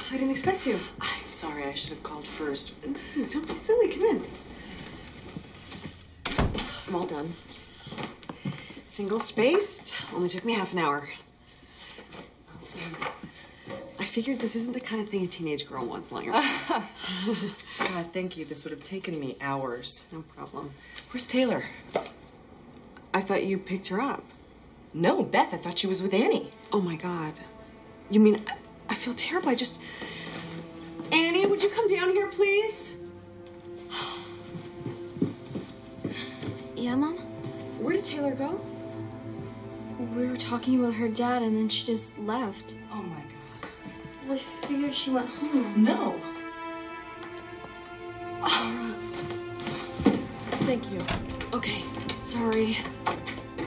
I didn't expect you. I'm sorry, I should have called first. Don't be silly. Come in. Thanks. I'm all done. Single-spaced. Only took me half an hour. I figured this isn't the kind of thing a teenage girl wants lying around. God, thank you. This would have taken me hours. No problem. Where's Taylor? I thought you picked her up. No, Beth. I thought she was with Annie. Oh, my God. You mean, I feel terrible. Annie, would you come down here, please? Yeah, Mom? Where did Taylor go? We were talking about her dad, and then she just left. Oh, my God. Well, I figured she went home. No. Thank you. Okay, sorry.